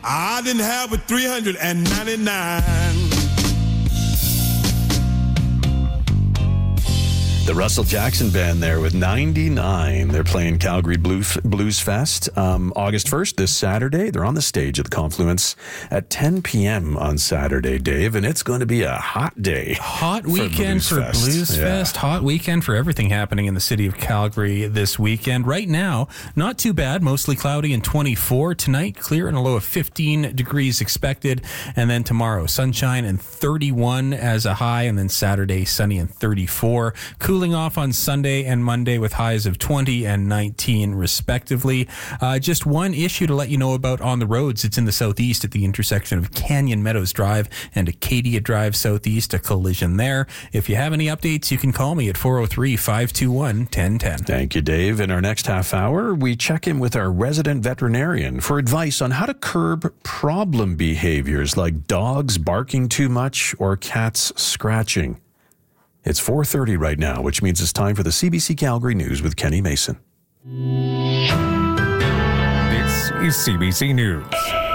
I didn't have a 399. The Russell Jackson Band there with 99. They're playing Calgary Blues Fest August 1st, this Saturday. They're on the stage at the Confluence at 10 p.m. on Saturday, Dave, and it's going to be a hot day. Hot weekend for Blues Fest. Hot weekend for everything happening in the city of Calgary this weekend. Right now, not too bad. Mostly cloudy and 24. Tonight, clear and a low of 15 degrees expected. And then tomorrow, sunshine and 31 as a high. And then Saturday, sunny and 34. Cooling off on Sunday and Monday with highs of 20 and 19 respectively. Just one issue to let you know about on the roads. It's in the southeast at the intersection of Canyon Meadows Drive and Acadia Drive southeast, a collision there. If you have any updates, you can call me at 403-521-1010. Thank you, Dave. In our next half hour, we check in with our resident veterinarian for advice on how to curb problem behaviors like dogs barking too much or cats scratching. It's 4:30 right now, which means it's time for the CBC Calgary News with Kenny Mason. This is CBC News.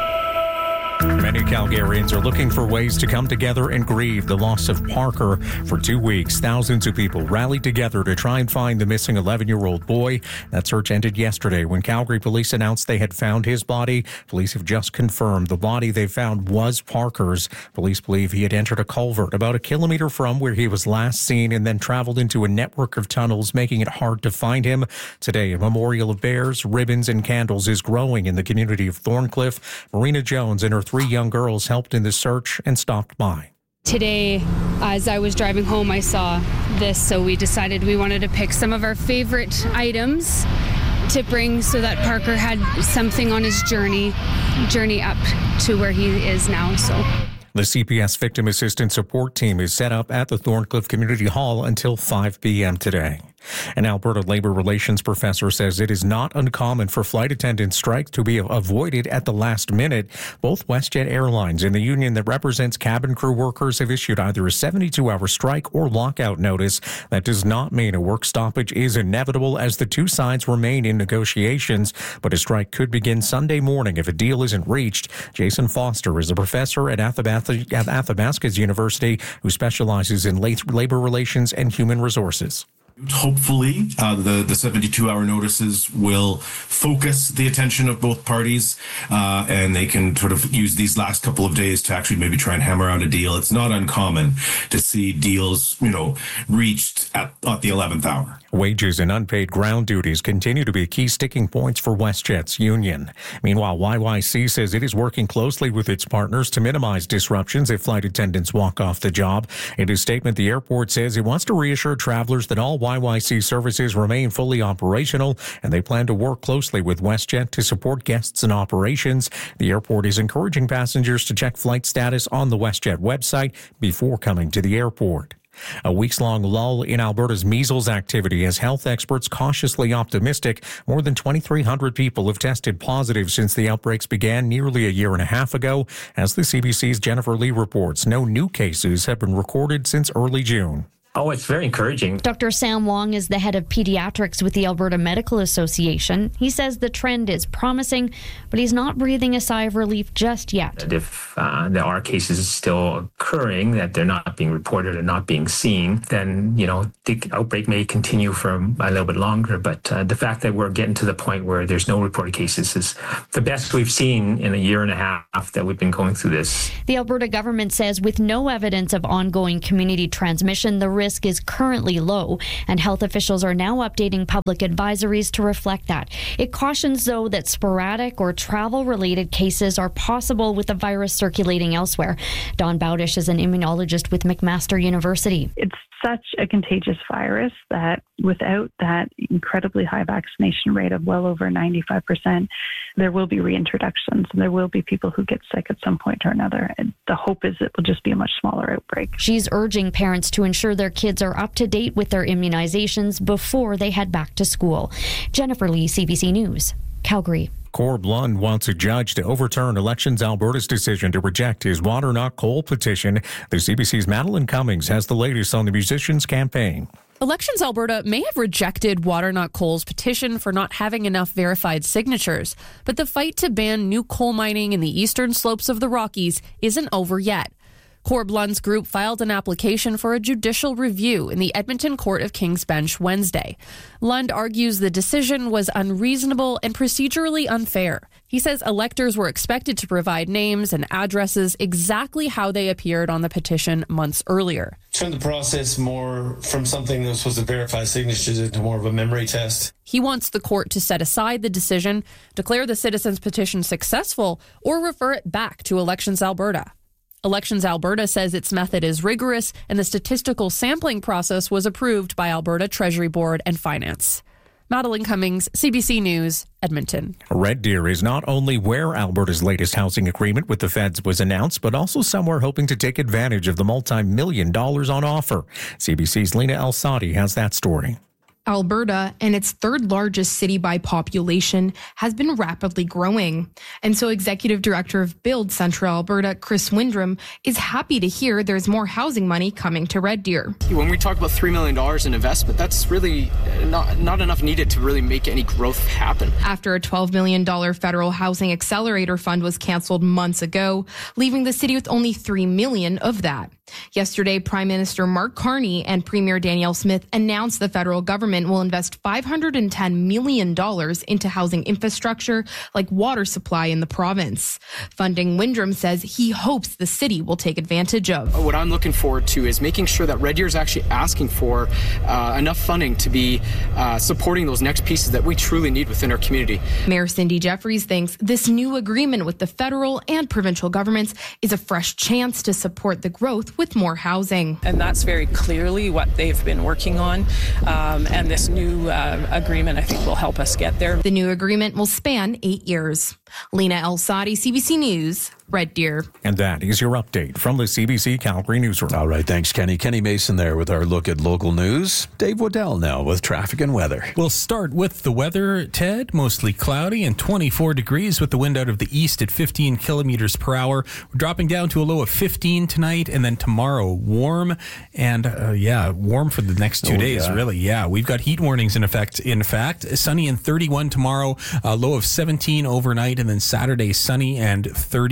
Many Calgarians are looking for ways to come together and grieve the loss of Parker. For 2 weeks, thousands of people rallied together to try and find the missing 11-year-old boy. That search ended yesterday when Calgary police announced they had found his body. Police have just confirmed the body they found was Parker's. Police believe he had entered a culvert about a kilometer from where he was last seen and then traveled into a network of tunnels, making it hard to find him. Today, a memorial of bears, ribbons, and candles is growing in the community of Thorncliffe. Marina Jones and her 3 young girls helped in the search and stopped by. Today, as I was driving home, I saw this, so we decided we wanted to pick some of our favorite items to bring so that Parker had something on his journey up to where he is now. So the CPS Victim Assistance Support Team is set up at the Thorncliffe Community Hall until 5 p.m. today. An Alberta Labor Relations professor says it is not uncommon for flight attendant strikes to be avoided at the last minute. Both WestJet Airlines and the union that represents cabin crew workers have issued either a 72-hour strike or lockout notice. That does not mean a work stoppage is inevitable, as the two sides remain in negotiations, but a strike could begin Sunday morning if a deal isn't reached. Jason Foster is a professor at Athabasca University who specializes in labor relations and human resources. Hopefully, the 72-hour notices will focus the attention of both parties, and they can sort of use these last couple of days to actually maybe try and hammer out a deal. It's not uncommon to see deals, reached at the 11th hour. Wages and unpaid ground duties continue to be key sticking points for WestJet's union. Meanwhile, YYC says it is working closely with its partners to minimize disruptions if flight attendants walk off the job. In a statement, the airport says it wants to reassure travelers that all YYC services remain fully operational, and they plan to work closely with WestJet to support guests and operations. The airport is encouraging passengers to check flight status on the WestJet website before coming to the airport. A weeks-long lull in Alberta's measles activity as health experts cautiously optimistic. More than 2,300 people have tested positive since the outbreaks began nearly a year and a half ago. As the CBC's Jennifer Lee reports, no new cases have been recorded since early June. Oh, it's very encouraging. Dr. Sam Wong is the head of pediatrics with the Alberta Medical Association. He says the trend is promising, but he's not breathing a sigh of relief just yet. If there are cases still occurring that they're not being reported or not being seen, then, the outbreak may continue for a little bit longer. But the fact that we're getting to the point where there's no reported cases is the best we've seen in a year and a half that we've been going through this. The Alberta government says with no evidence of ongoing community transmission, the risk is currently low, and health officials are now updating public advisories to reflect that. It cautions, though, that sporadic or travel-related cases are possible with the virus circulating elsewhere. Dawn Bowdish is an immunologist with McMaster University. It's such a contagious virus that without that incredibly high vaccination rate of well over 95%, there will be reintroductions and there will be people who get sick at some point or another. And the hope is it will just be a much smaller outbreak. She's urging parents to ensure their kids are up to date with their immunizations before they head back to school. Jennifer Lee, CBC News, Calgary. Corb Lund wants a judge to overturn Elections Alberta's decision to reject his Water Not Coal petition. The CBC's Madeline Cummings has the latest on the musicians' campaign. Elections Alberta may have rejected Water Not Coal's petition for not having enough verified signatures, but the fight to ban new coal mining in the eastern slopes of the Rockies isn't over yet. Corb Lund's group filed an application for a judicial review in the Edmonton Court of King's Bench Wednesday. Lund argues the decision was unreasonable and procedurally unfair. He says electors were expected to provide names and addresses exactly how they appeared on the petition months earlier. Turn the process more from something that was supposed to verify signatures into more of a memory test. He wants the court to set aside the decision, declare the citizens' petition successful, or refer it back to Elections Alberta. Elections Alberta says its method is rigorous and the statistical sampling process was approved by Alberta Treasury Board and Finance. Madeline Cummings, CBC News, Edmonton. Red Deer is not only where Alberta's latest housing agreement with the feds was announced, but also somewhere hoping to take advantage of the multi-million dollars on offer. CBC's Lena El-Sadi has that story. Alberta, and its third largest city by population, has been rapidly growing. And so Executive Director of Build Central Alberta, Chris Windrum, is happy to hear there's more housing money coming to Red Deer. When we talk about $3 million in investment, that's really not enough needed to really make any growth happen. After a $12 million federal housing accelerator fund was canceled months ago, leaving the city with only $3 million of that. Yesterday, Prime Minister Mark Carney and Premier Danielle Smith announced the federal government will invest $510 million into housing infrastructure like water supply in the province. Funding Windrum says he hopes the city will take advantage of. What I'm looking forward to is making sure that Red Deer is actually asking for enough funding to be supporting those next pieces that we truly need within our community. Mayor Cindy Jeffries thinks this new agreement with the federal and provincial governments is a fresh chance to support the growth with more housing. And that's very clearly what they've been working on. And this new agreement, I think, will help us get there. The new agreement will span 8 years. Lena El-Sadi, CBC News, Red Deer. And that is your update from the CBC Calgary Newsroom. All right, thanks, Kenny. Kenny Mason there with our look at local news. Dave Waddell now with traffic and weather. We'll start with the weather, Ted. Mostly cloudy and 24 degrees with the wind out of the east at 15 kilometers per hour. We're dropping down to a low of 15 tonight, and then tomorrow warm and warm for the next 2 days. Yeah. Really, yeah. We've got heat warnings in effect. In fact, sunny and 31 tomorrow, a low of 17 overnight, and then Saturday sunny and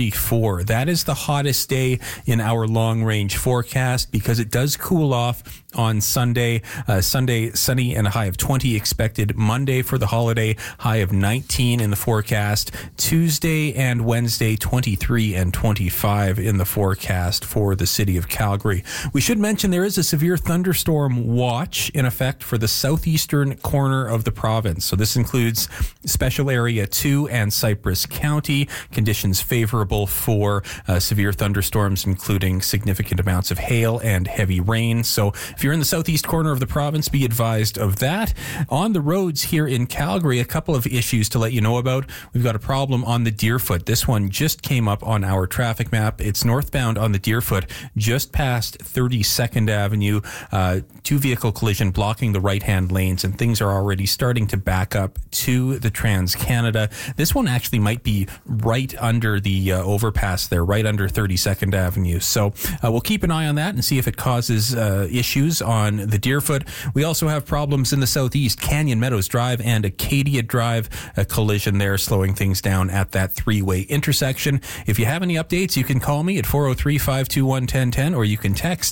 34. That is the hottest day in our long range forecast because it does cool off on Sunday. Sunday sunny and a high of 20 expected. Monday for the holiday, high of 19 in the forecast. Tuesday and Wednesday, 23 and 25 in the forecast for the city of Calgary. We should mention there is a severe thunderstorm watch in effect for the southeastern corner of the province. So this includes Special Area 2 and Cypress County. Conditions favorable for severe thunderstorms, including significant amounts of hail and heavy rain. So if you're in the southeast corner of the province, be advised of that. On the roads here in Calgary, a couple of issues to let you know about. We've got a problem on the Deerfoot. This one just came up on our traffic map. It's northbound on the Deerfoot, just past 32nd Avenue. Two-vehicle collision blocking the right-hand lanes, and things are already starting to back up to the Trans-Canada. This one actually might be right under the overpass there, right under 32nd Avenue. So we'll keep an eye on that and see if it causes issues on the Deerfoot. We also have problems in the southeast, Canyon Meadows Drive and Acadia Drive, a collision there slowing things down at that three-way intersection. If you have any updates, you can call me at 403-521-1010 or you can text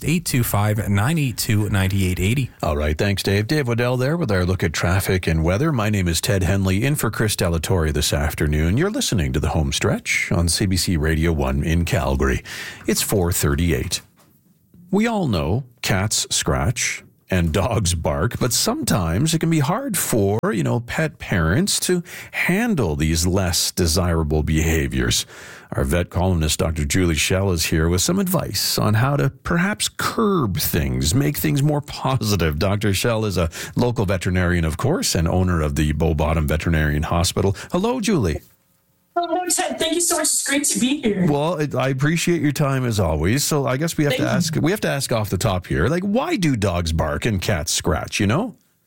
825-982-9880. All right, thanks, Dave. Dave Waddell there with our look at traffic and weather. My name is Ted Henley, in for Chris Delatorre this afternoon. You're listening to The Home Stretch on CBC Radio 1 in Calgary. It's 4:38. We all know cats scratch and dogs bark, but sometimes it can be hard for, pet parents to handle these less desirable behaviors. Our vet columnist, Dr. Julie Schell, is here with some advice on how to perhaps curb things, make things more positive. Dr. Schell is a local veterinarian, of course, and owner of the Bow Bottom Veterinarian Hospital. Hello, Julie. Hello, Ted. Thank you so much. It's great to be here. Well, I appreciate your time as always. So I guess we have to ask off the top here, why do dogs bark and cats scratch,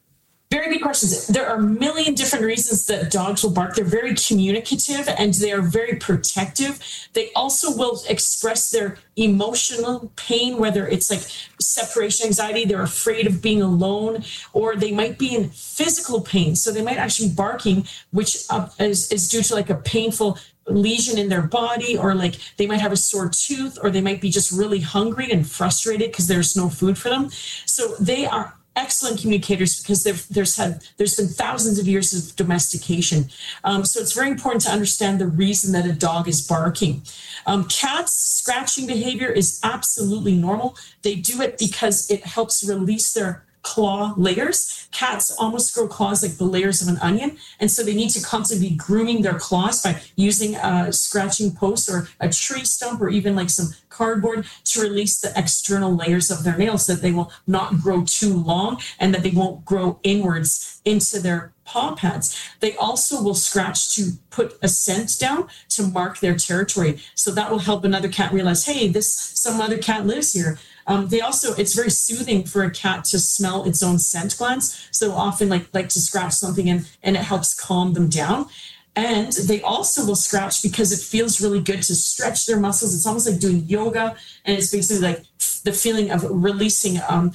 Very good questions. There are a million different reasons that dogs will bark. They're very communicative and they are very protective. They also will express their emotional pain, whether it's like separation anxiety, they're afraid of being alone, or they might be in physical pain. So they might actually be barking, which is due to like a painful lesion in their body, or like they might have a sore tooth, or they might be just really hungry and frustrated because there's no food for them. So they are excellent communicators because there's been thousands of years of domestication. So it's very important to understand the reason that a dog is barking. Cats' scratching behavior is absolutely normal. They do it because it helps release their claw layers. Cats almost grow claws like the layers of an onion. And so they need to constantly be grooming their claws by using a scratching post or a tree stump or even like some cardboard to release the external layers of their nails so that they will not grow too long and that they won't grow inwards into their paw pads. They also will scratch to put a scent down to mark their territory. So that will help another cat realize, hey, some other cat lives here. It's very soothing for a cat to smell its own scent glands. So often like to scratch something and it helps calm them down. And they also will scratch because it feels really good to stretch their muscles. It's almost like doing yoga. And it's basically like the feeling of releasing,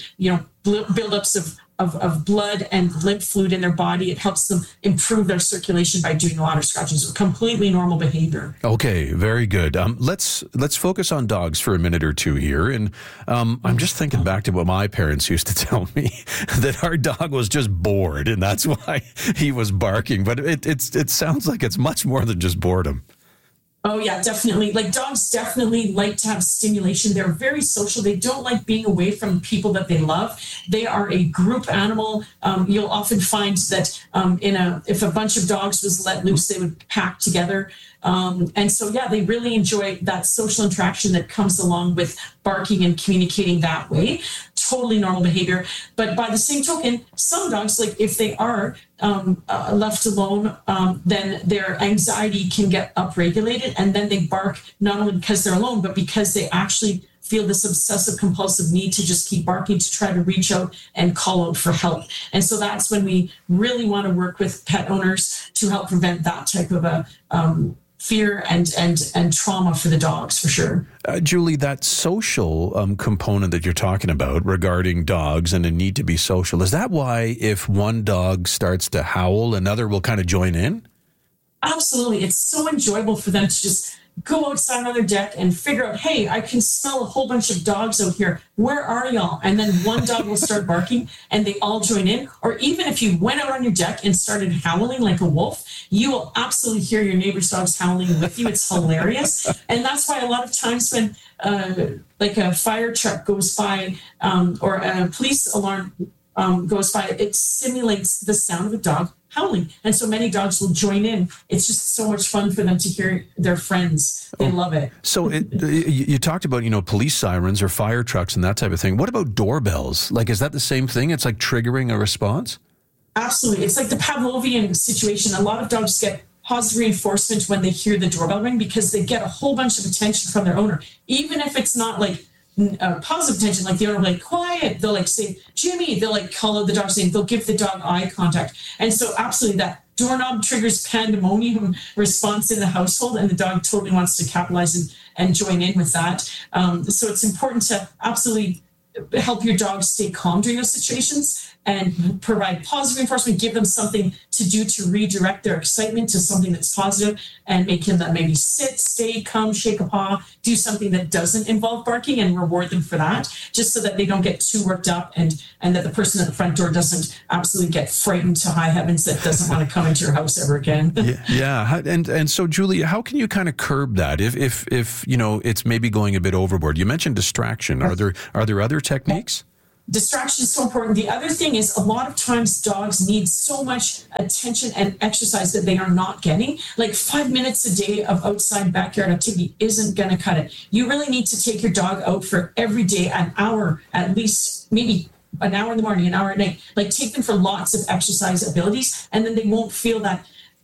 buildups of blood and lymph fluid in their body. It helps them improve their circulation by doing a lot of scratching. So completely normal behavior. Okay, very good. Let's focus on dogs for a minute or two here. And I'm just thinking back to what my parents used to tell me, that our dog was just bored and that's why he was barking. But it sounds like it's much more than just boredom. Oh, yeah, definitely. Like dogs definitely like to have stimulation. They're very social. They don't like being away from people that they love. They are a group animal. You'll often find that if a bunch of dogs was let loose, they would pack together. And so, yeah, they really enjoy that social interaction that comes along with barking and communicating that way. Totally normal behavior. But by the same token, some dogs, like if they are left alone, then their anxiety can get upregulated, and then they bark not only because they're alone, but because they actually feel this obsessive compulsive need to just keep barking to try to reach out and call out for help. And so that's when we really want to work with pet owners to help prevent that type of a fear and trauma for the dogs, for sure. Julie, that social component that you're talking about regarding dogs and a need to be social, is that why if one dog starts to howl, another will kind of join in? Absolutely. It's so enjoyable for them to just go outside on their deck and figure out, hey, I can smell a whole bunch of dogs out here. Where are y'all? And then one dog will start barking and they all join in. Or even if you went out on your deck and started howling like a wolf, you will absolutely hear your neighbor's dogs howling with you. It's hilarious. And that's why a lot of times when like a fire truck goes by or a police alarm goes by, it simulates the sound of a dog howling. And so many dogs will join in. It's just so much fun for them to hear their friends. They love it. So you talked about, police sirens or fire trucks and that type of thing. What about doorbells? Like, is that the same thing? It's like triggering a response? Absolutely. It's like the Pavlovian situation. A lot of dogs get positive reinforcement when they hear the doorbell ring because they get a whole bunch of attention from their owner. Even if it's not like positive attention, like the owner will like quiet, they'll like say Jimmy, they'll like call out the dog's name, they'll give the dog eye contact. And so absolutely that doorknob triggers pandemonium response in the household, and the dog totally wants to capitalize and join in with that. So it's important to absolutely help your dog stay calm during those situations and provide positive reinforcement, give them something to do to redirect their excitement to something that's positive and make them maybe sit, stay, come, shake a paw, do something that doesn't involve barking and reward them for that, just so that they don't get too worked up and that the person at the front door doesn't absolutely get frightened to high heavens that doesn't want to come into your house ever again. Yeah. And so, Julie, how can you kind of curb that if it's maybe going a bit overboard? You mentioned distraction. Are there other techniques? Distraction is so important. The other thing is a lot of times dogs need so much attention and exercise that they are not getting. Like 5 minutes a day of outside backyard activity isn't going to cut it. You really need to take your dog out for every day, an hour, at least maybe an hour in the morning, an hour at night. Like take them for lots of exercise abilities, and then they won't feel that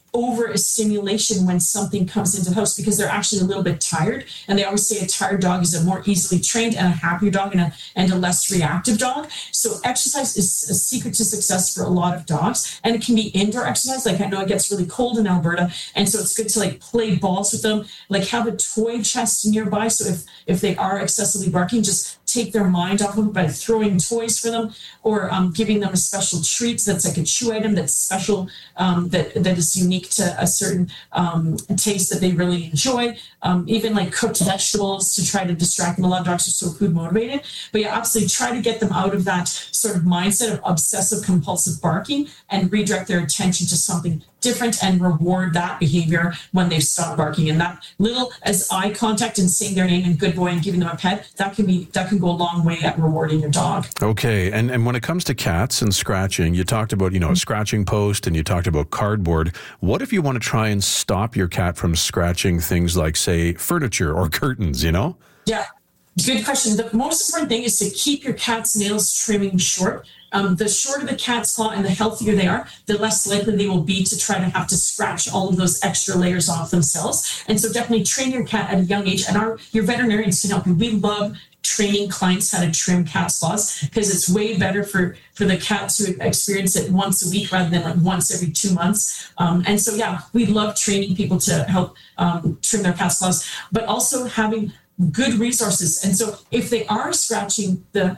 overstimulation when something comes into the house because they're actually a little bit tired. And they always say a tired dog is a more easily trained and a happier dog and a less reactive dog. So exercise is a secret to success for a lot of dogs. And it can be indoor exercise. Like I know it gets really cold in Alberta. And so it's good to like play balls with them, like have a toy chest nearby. So if they are excessively barking, just take their mind off them by throwing toys for them or giving them a special treat that's like a chew item that's special, that is unique to a certain taste that they really enjoy. Even like cooked vegetables to try to distract them. A lot of dogs are so food motivated. But yeah, absolutely try to get them out of that sort of mindset of obsessive compulsive barking and redirect their attention to something different and reward that behavior when they've stopped barking. And that little as eye contact and saying their name and good boy and giving them a pet, that can go a long way at rewarding your dog. Okay. And when it comes to cats and scratching, you talked about, a scratching post and you talked about cardboard. What if you want to try and stop your cat from scratching things like, say, furniture or curtains, Yeah. Good question. The most important thing is to keep your cat's nails trimming short. The shorter the cat's claw and the healthier they are, the less likely they will be to try to have to scratch all of those extra layers off themselves. And so definitely train your cat at a young age. And your veterinarians can help you. We love training clients how to trim cat's claws because it's way better for the cat to experience it once a week rather than like once every 2 months. And so, yeah, we love training people to help trim their cat's claws, but also having good resources. And so if they are scratching the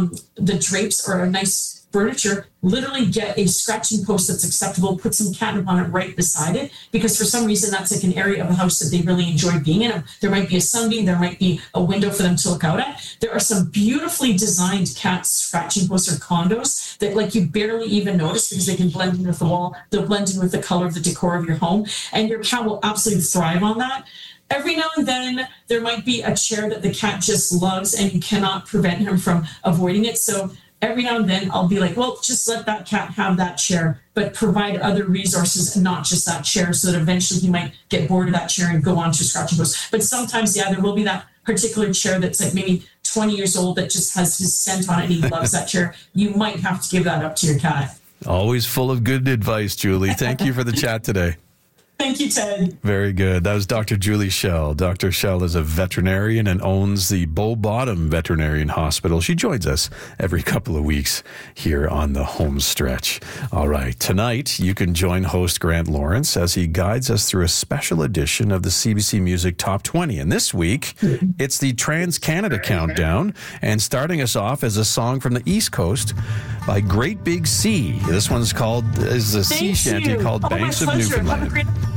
drapes or a nice furniture, literally get a scratching post that's acceptable, put some catnip on it right beside it, because for some reason that's like an area of the house that they really enjoy being in. There might be a sunbeam, there might be a window for them to look out at. There are some beautifully designed cat scratching posts or condos that like you barely even notice because they can blend in with the wall, they'll blend in with the color of the decor of your home, and your cat will absolutely thrive on that. Every now and then, there might be a chair that the cat just loves and you cannot prevent him from avoiding it. So every now and then, I'll be like, well, just let that cat have that chair, but provide other resources and not just that chair so that eventually he might get bored of that chair and go on to a scratching post. But sometimes, yeah, there will be that particular chair that's like maybe 20 years old that just has his scent on it and he loves that chair. You might have to give that up to your cat. Always full of good advice, Julie. Thank you for the chat today. Thank you, Ted. Very good. That was Dr. Julie Schell. Dr. Schell is a veterinarian and owns the Bow Bottom Veterinarian Hospital. She joins us every couple of weeks here on the home stretch. All right. Tonight, you can join host Grant Lawrence as he guides us through a special edition of the CBC Music Top 20. And this week, it's the Trans-Canada Countdown. And starting us off is a song from the East Coast by Great Big Sea. This one's called, is a sea shanty called Banks of Newfoundland.